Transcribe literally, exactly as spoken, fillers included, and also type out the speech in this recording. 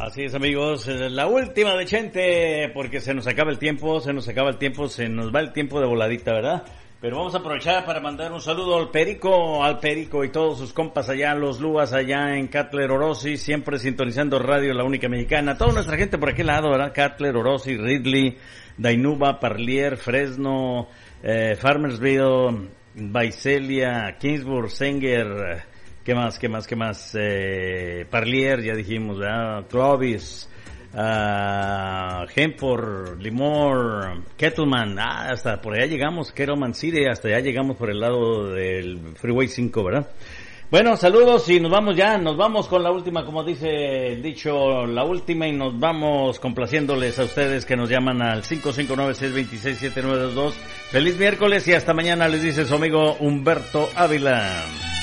Así es, amigos, la última de Chente, porque se nos acaba el tiempo, se nos acaba el tiempo, se nos va el tiempo de voladita, ¿verdad? Pero vamos a aprovechar para mandar un saludo al Perico, al Perico y todos sus compas allá, los Lúas allá en Catler, Orosi, siempre sintonizando Radio La Única Mexicana. Toda nuestra gente por aquel lado, ¿verdad? Catler, Orosi, Ridley, Dainuba, Parlier, Fresno, eh, Farmersville, Visalia, Kingsburg, Sanger, ¿qué más, qué más, qué más? Eh, Parlier, ya dijimos, ¿verdad? Clovis, Uh, Hempor, Limor, Kettleman, ah, hasta por allá llegamos, Kettleman City, hasta allá llegamos por el lado del Freeway cinco, ¿verdad? Bueno, saludos y nos vamos ya, nos vamos con la última, como dice el dicho, la última, y nos vamos complaciéndoles a ustedes que nos llaman al cinco cinco nueve, seis dos seis, siete nueve dos dos. Feliz miércoles y hasta mañana, les dice su amigo Humberto Ávila.